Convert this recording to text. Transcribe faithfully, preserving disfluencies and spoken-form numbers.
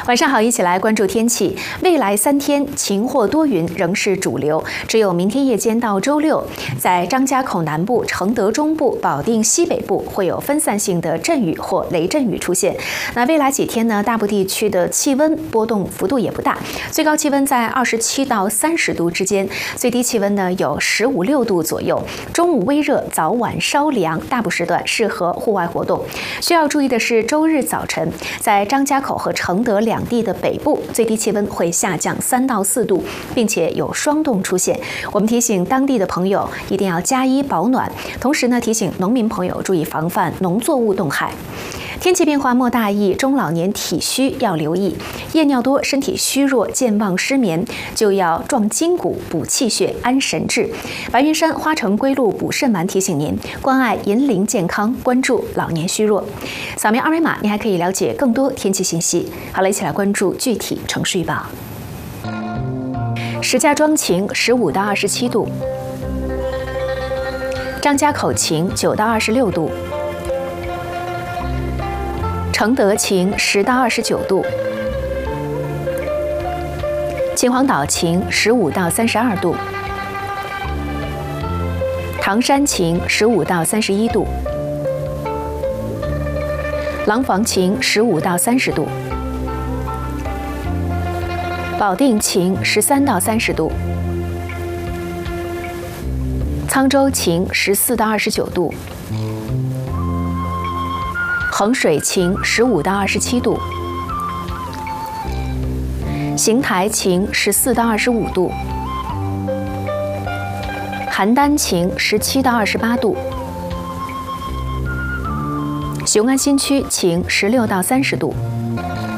晚上好，一起来关注天气。未来三天晴或多云仍是主流，只有明天夜间到周六，在张家口南部、承德中部、保定西北部会有分散性的阵雨或雷阵雨出现。那未来几天呢，大部地区的气温波动幅度也不大，最高气温在二十七到三十度之间，最低气温呢有十五六度左右。中午微热，早晚稍凉，大部时段适合户外活动。需要注意的是，周日早晨在张家口和承德两地的北部，最低气温会下降三到四度，并且有霜冻出现。我们提醒当地的朋友一定要加衣保暖，同时呢，提醒农民朋友注意防范农作物冻害。天气变化莫大意，中老年体虚要留意，夜尿多、身体虚弱、健忘失眠，就要壮筋骨、补气血、安神志。白云山花城龟鹿补肾丸提醒您关爱银龄健康，关注老年虚弱。扫描二维码，您还可以了解更多天气信息。好了，一起来关注具体城市预报。石家庄晴，十五到二十七度；张家口晴，九到二十六度；承德晴，十到二十九度；秦皇岛晴，十五到三十二度；唐山晴，十五到三十一度；廊坊晴，十五到三十度；保定晴，十三到三十度；沧州晴，十四到二十九度；衡水晴，十五到二十七度；邢台晴，十四到二十五度；邯郸晴，十七到二十八度；雄安新区晴，十六到三十度；